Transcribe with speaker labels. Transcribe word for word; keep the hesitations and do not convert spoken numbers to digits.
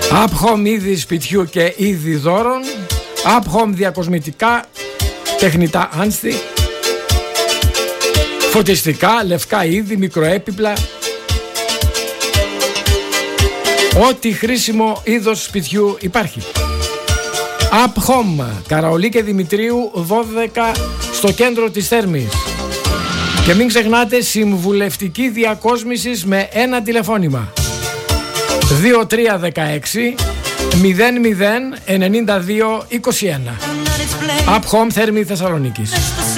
Speaker 1: Up Home είδη σπιτιού και είδη δώρων. Up Home διακοσμητικά, τεχνητά άνστη, φωτιστικά, λευκά είδη, μικροέπιπλα. Ό,τι χρήσιμο είδος σπιτιού υπάρχει. Up Home, Καραολί και Δημητρίου δώδεκα, στο κέντρο της Θέρμης. Και μην ξεχνάτε, συμβουλευτική διακόσμησης με ένα τηλεφώνημα: δύο τρία ένα έξι μηδέν μηδέν εννιά δύο είκοσι ένα. Up Home, Θέρμη Θεσσαλονίκης.